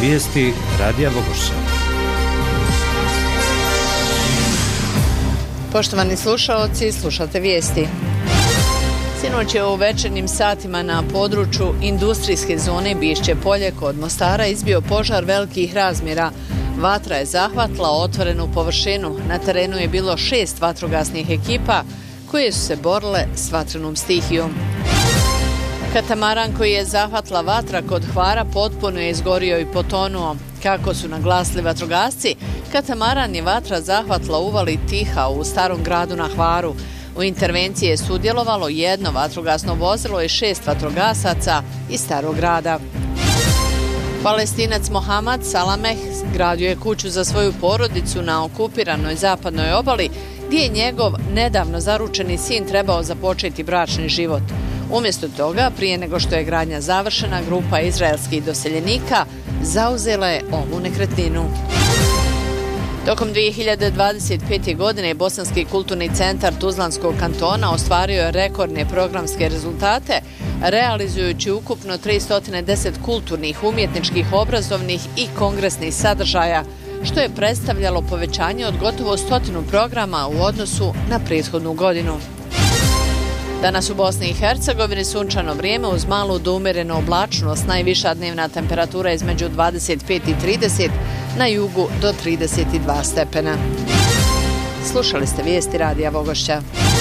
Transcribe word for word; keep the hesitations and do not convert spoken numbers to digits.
Vijesti Radija Bogošća. Poštovani slušaoci, slušate vijesti. Sinoć je u večernjim satima na području industrijske zone Bišće polje kod Mostara izbio požar velikih razmjera. Vatra je zahvatila otvorenu površinu. Na terenu je bilo šest vatrogasnih ekipa koje su se borile s vatrenom stihijom. Katamaran koji je zahvatila vatra kod Hvara potpuno je izgorio i potonuo. Kako su naglasili vatrogasci, katamaran je vatra zahvatila u uvali Tiha u Starom gradu na Hvaru. U intervenciji je sudjelovalo jedno vatrogasno vozilo i šest vatrogasaca iz Starog grada. Palestinac Mohamad Salameh gradio je kuću za svoju porodicu na okupiranoj zapadnoj obali, gdje je njegov nedavno zaručeni sin trebao započeti bračni život. Umjesto toga, prije nego što je gradnja završena, grupa izraelskih doseljenika zauzela je ovu nekretninu. Tokom dvije hiljade dvadeset pete. godine Bosanski kulturni centar Tuzlanskog kantona ostvario je rekordne programske rezultate, realizujući ukupno tristo deset kulturnih, umjetničkih, obrazovnih i kongresnih sadržaja, što je predstavljalo povećanje od gotovo stotinu programa u odnosu na prethodnu godinu. Danas u Bosni i Hercegovini sunčano vrijeme uz malu do umjerenu oblačnost, najviša dnevna temperatura između dvadeset pet i trideset, na jugu do trideset dva stepena. Slušali ste vijesti Radija Bogošća.